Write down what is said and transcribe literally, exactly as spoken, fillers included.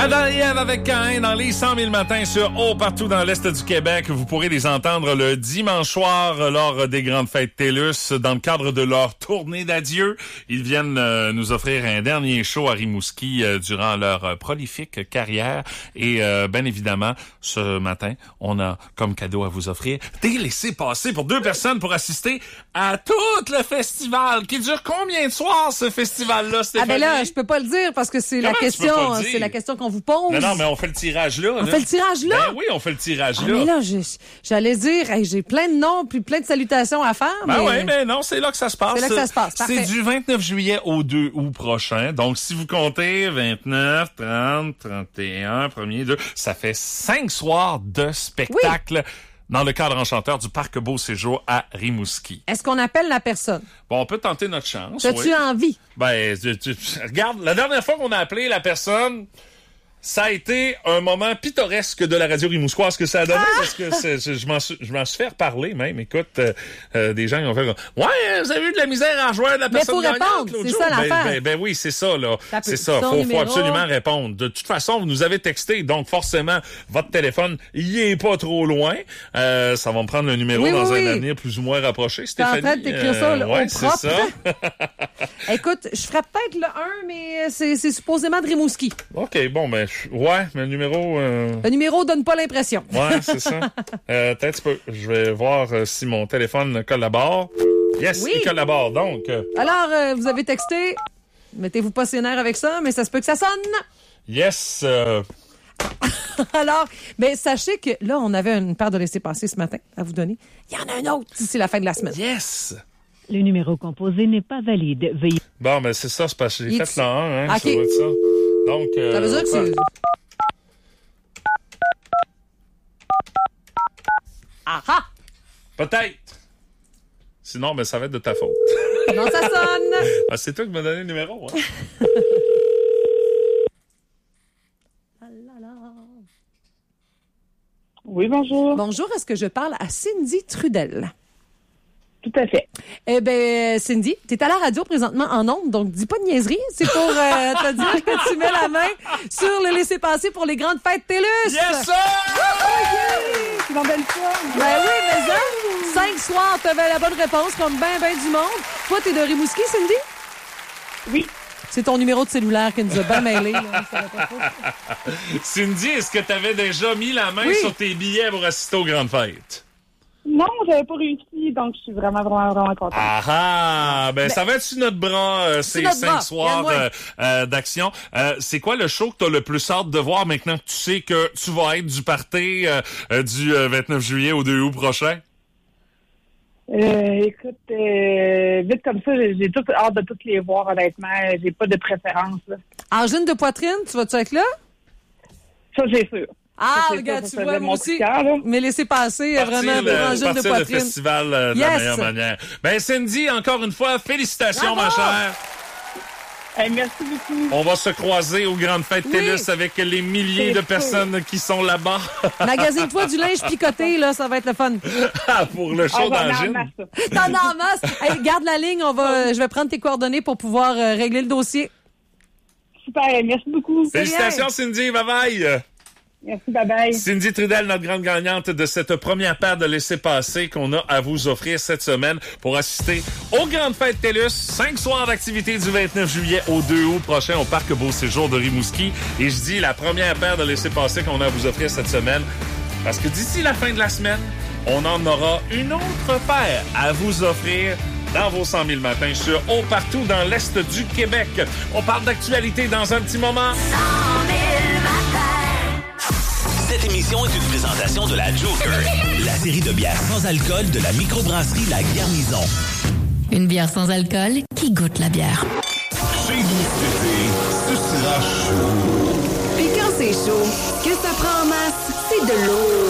Adam et Ève avec Caïn dans les cent mille matins sur Haut partout dans l'Est du Québec. Vous pourrez les entendre le dimanche soir lors des grandes fêtes TELUS dans le cadre de leur tournée d'adieu. Ils viennent euh, nous offrir un dernier show à Rimouski euh, durant leur euh, prolifique carrière. Et euh, bien évidemment, ce matin, on a comme cadeau à vous offrir des laissez-passer pour deux personnes pour assister à tout le festival. Qui dure combien de soirs, ce festival-là, Stéphanie? Ah ben là, je peux pas le dire parce que c'est Comment la question, c'est la question qu'on vous pose. Non, non, mais on fait le tirage là. On là. fait le tirage là? Ben oui, on fait le tirage ah, là. Mais là, j'ai, j'allais dire, hey, j'ai plein de noms puis plein de salutations à faire. Ben mais... oui, mais non, c'est là que ça se passe. C'est là que ça se passe, parfait. C'est du vingt-neuf juillet au deux août prochain. Donc, si vous comptez vingt-neuf, trente, trente et un, premier, deux, ça fait cinq soirs de spectacle. Oui. Dans le cadre enchanteur du Parc Beau Séjour à Rimouski. Est-ce qu'on appelle la personne? Bon, on peut tenter notre chance. As-tu oui. envie? Ben, tu, tu, regarde, la dernière fois qu'on a appelé la personne, ça a été un moment pittoresque de la radio rimouskoise que ça a donné, ah! parce que c'est, je, je, m'en suis, je m'en suis fait reparler même. Écoute, euh, euh, des gens qui ont fait « Ouais, vous avez eu de la misère à rejoindre la personne gagnante l'autre jour. » C'est ça l'affaire. Ben, ben, ben oui, c'est ça, là. Ça c'est ça, faut, faut absolument répondre. De toute façon, vous nous avez texté, donc forcément, votre téléphone, il est pas trop loin. Euh, ça va me prendre le numéro oui, dans oui, un oui. avenir plus ou moins rapproché, Stéphanie. T'es en train de t'écrire ça euh, ouais, au c'est propre. ça. Écoute, je ferais peut-être le un, mais c'est, c'est supposément de Rimouski. OK, bon, ben, ouais, mais le numéro... Euh... Le numéro donne pas l'impression. Ouais, c'est ça. euh, peut-être peu. Je vais voir euh, si mon téléphone collabore. Yes, oui. Il collabore, donc. Euh... Alors, euh, vous avez texté. Mettez-vous pas ses nerfs avec ça, mais ça se peut que ça sonne. Yes. Euh... Alors, ben, sachez que là, on avait une paire de laissez-passer ce matin à vous donner. Il y en a un autre d'ici la fin de la semaine. Yes. Le numéro composé n'est pas valide. Veuillez... Bon, ben, c'est ça, c'est parce que j'ai Il fait là un, hein. OK. Ça doit être ça. Donc, euh, ça veut dire que c'est... Ah ah! Peut-être. Sinon, ben, ça va être de ta faute. Non, ça sonne! Ah, c'est toi qui m'as donné le numéro, hein? Oui, bonjour. Bonjour, est-ce que je parle à Cindy Trudel? Tout à fait. Eh bien, Cindy, t'es à la radio présentement en ondes, donc dis pas de niaiserie. C'est pour euh, te dire que tu mets la main sur le laissez-passer pour les grandes fêtes TELUS. Yes, sir! Oh, yeah! C'est dans belle forme. Ben oui, mais ça, cinq soirs, t'avais la bonne réponse, comme ben, ben du monde. Toi, t'es de Rimouski, Cindy? Oui. C'est ton numéro de cellulaire qui nous a bien mêlés. Cindy, est-ce que t'avais déjà mis la main oui. sur tes billets pour assister aux grandes fêtes? Non, j'avais pas réussi, donc je suis vraiment, vraiment, vraiment contente. Ah ah! Ben, ben ça va être sur notre bras, euh, ces notre cinq bras. soirs euh, euh, d'action. Euh, c'est quoi le show que t'as le plus hâte de voir maintenant que tu sais que tu vas être du party euh, euh, du euh, vingt-neuf juillet au deux août prochain? Euh, écoute, euh, vite comme ça, j'ai, j'ai tout hâte de toutes les voir, honnêtement. J'ai pas de préférence, là. Angine de poitrine, tu vas-tu être là? Ça, j'ai sûr. Ah, ça, regarde, ça, tu ça vois, moi aussi. Cœur, mais laissez passer partir vraiment le, pour angine de poitrine. le festival euh, de yes. la meilleure manière. Ben, Cindy, encore une fois, félicitations, bravo! ma chère. Hey, merci beaucoup. On va se croiser aux grandes fêtes oui. TELUS avec les milliers C'est de personnes cool. Qui sont là-bas. Magasine-toi du linge picoté, là, ça va être le fun. Pour le show ah, d'Angine. T'en as en masse. Hey, garde la ligne, on va, je vais prendre tes coordonnées pour pouvoir euh, régler le dossier. Super, merci beaucoup. Félicitations, Cindy, bye-bye. Merci, bye-bye. Cindy Trudel, notre grande gagnante de cette première paire de laissez-passer qu'on a à vous offrir cette semaine pour assister aux grandes fêtes TELUS. Cinq soirs d'activité du vingt-neuf juillet au deux août prochain au Parc Beau Séjour de Rimouski. Et je dis la première paire de laissez-passer qu'on a à vous offrir cette semaine parce que d'ici la fin de la semaine, on en aura une autre paire à vous offrir dans vos cent mille matins sur Haut partout dans l'Est du Québec. On parle d'actualité dans un petit moment. cent mille matins. Cette émission est une présentation de la Joker, la série de bières sans alcool de la microbrasserie La Garnison. Une bière sans alcool qui goûte la bière. Chez nous, ce sera chaud. Puis quand c'est chaud, ce que ça prend en masse, c'est de l'eau.